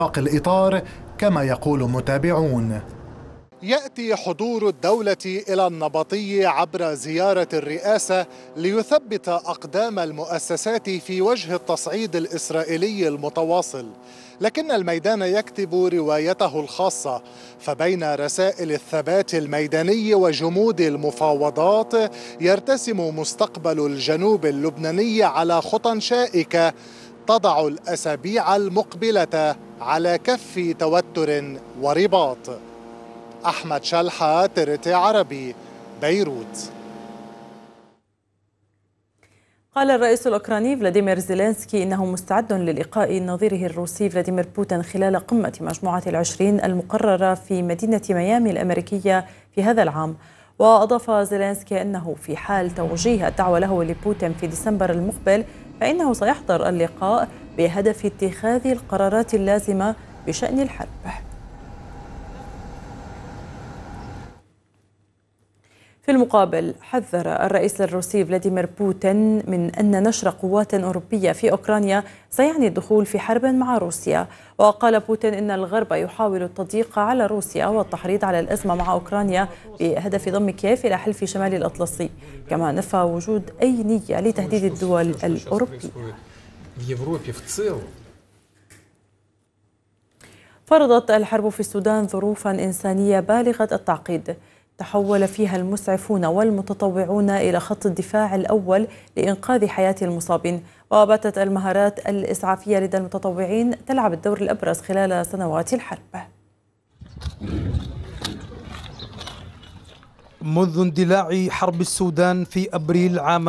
الإطار كما يقول متابعون. يأتي حضور الدولة إلى النبطي عبر زيارة الرئاسة ليثبت أقدام المؤسسات في وجه التصعيد الإسرائيلي المتواصل، لكن الميدان يكتب روايته الخاصة، فبين رسائل الثبات الميداني وجمود المفاوضات يرتسم مستقبل الجنوب اللبناني على خطى شائكة تضع الأسابيع المقبلة على كف توتر ورباط. أحمد شلحة، TRT عربي، بيروت. قال الرئيس الأوكراني فلاديمير زيلينسكي إنه مستعد للقاء نظيره الروسي فلاديمير بوتين خلال قمة مجموعة ال20 المقررة في مدينة ميامي الأمريكية في هذا العام. وأضاف زيلينسكي أنه في حال توجيه الدعوة له لبوتين في ديسمبر المقبل فإنه سيحضر اللقاء بهدف اتخاذ القرارات اللازمة بشأن الحرب. في المقابل حذر الرئيس الروسي فلاديمير بوتين من أن نشر قوات أوروبية في أوكرانيا سيعني الدخول في حرب مع روسيا. وقال بوتين إن الغرب يحاول التضييق على روسيا والتحريض على الأزمة مع أوكرانيا بهدف ضم كييف إلى حلف شمال الأطلسي، كما نفى وجود أي نية لتهديد الدول الأوروبية. فرضت الحرب في السودان ظروفا إنسانية بالغة التعقيد تحول فيها المسعفون والمتطوعون إلى خط الدفاع الأول لإنقاذ حياة المصابين. وباتت المهارات الإسعافية لدى المتطوعين تلعب الدور الأبرز خلال سنوات الحرب. منذ اندلاع حرب السودان في أبريل عام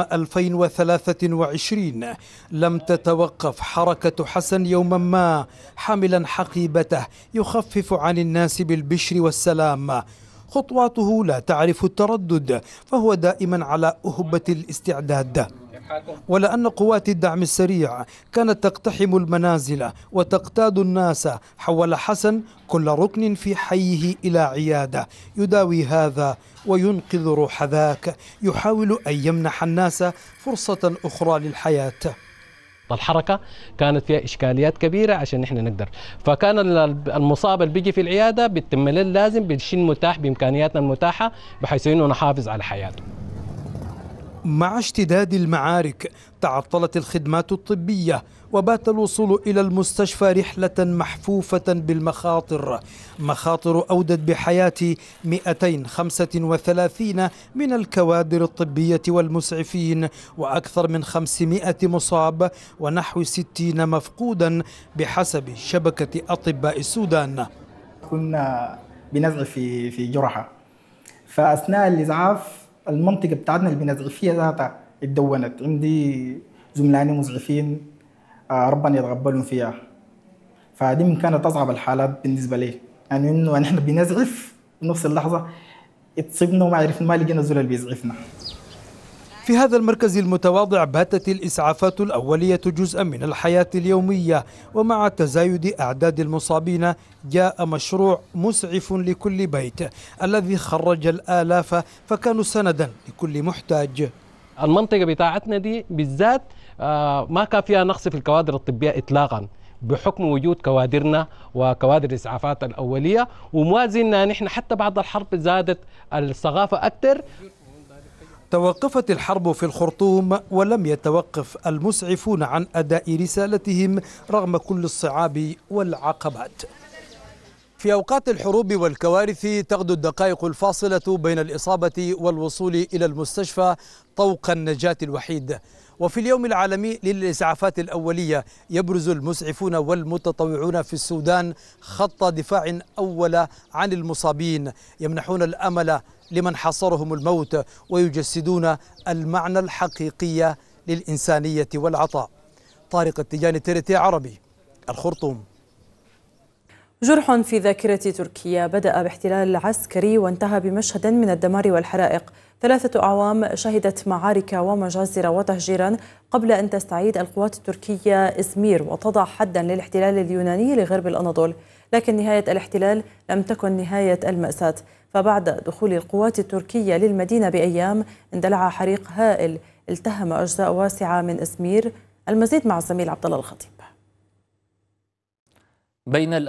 2023 لم تتوقف حركة حسن يوما ما حاملا حقيبته يخفف عن الناس بالبشر والسلام. خطواته لا تعرف التردد، فهو دائما على أهبة الاستعداد. ولأن قوات الدعم السريع كانت تقتحم المنازل وتقتاد الناس، حول حسن كل ركن في حيه إلى عيادة يداوي هذا وينقذ روح ذاك، يحاول أن يمنح الناس فرصة أخرى للحياة. الحركة كانت فيها إشكاليات كبيرة عشان نحن نقدر، فكان المصاب اللي بيجي في العيادة بيتم له لازم بالشيء المتاح بإمكانياتنا المتاحة بحيث إنه نحافظ على حياته. مع اشتداد المعارك تعطلت الخدمات الطبية وبات الوصول إلى المستشفى رحلة محفوفة بالمخاطر، مخاطر أودت بحياة 235 من الكوادر الطبية والمسعفين وأكثر من 500 مصاب ونحو 60 مفقودا بحسب شبكة أطباء السودان. كنا بنزعف في جرحة، فأثناء الإسعاف المنطقة بتاعتنا اللي بنزعف فيها ذاتها اتدونت. عندي زملائي مزعفين ربنا يتقبلهم فيها، فدي من كانت أصعب الحالات بالنسبة لي، يعني إنه نحن بنزعف بنفس اللحظة اتصبنا وما عرفنا ما لقينا الزول اللي بيزعفنا. في هذا المركز المتواضع باتت الإسعافات الأولية جزءا من الحياة اليومية، ومع تزايد أعداد المصابين جاء مشروع مسعف لكل بيت الذي خرج الآلاف، فكانوا سندا لكل محتاج. المنطقة بتاعتنا دي بالذات ما كان فيها نقص في الكوادر الطبية إطلاقا بحكم وجود كوادرنا وكوادر الإسعافات الأولية، وموازننا نحن حتى بعد الحرب زادت الثقافة أكثر. توقفت الحرب في الخرطوم ولم يتوقف المسعفون عن أداء رسالتهم رغم كل الصعاب والعقبات. في أوقات الحروب والكوارث تغدو الدقائق الفاصلة بين الإصابة والوصول إلى المستشفى طوق النجاة الوحيد. وفي اليوم العالمي للإسعافات الأولية يبرز المسعفون والمتطوعون في السودان خط دفاع أول عن المصابين، يمنحون الأمل لمن حاصرهم الموت ويجسدون المعنى الحقيقي للإنسانية والعطاء. طارق التجاني، TRT عربي، الخرطوم. جرح في ذاكرة تركيا بدأ باحتلال عسكري وانتهى بمشهد من الدمار والحرائق. 3 أعوام شهدت معارك ومجازر وتهجيرا قبل أن تستعيد القوات التركية إزمير وتضع حدا للاحتلال اليوناني لغرب الأناضول. لكن نهاية الاحتلال لم تكن نهاية المأساة، فبعد دخول القوات التركية للمدينة بأيام اندلع حريق هائل التهم أجزاء واسعة من إزمير. المزيد مع الزميل عبد الله الخطيب. بين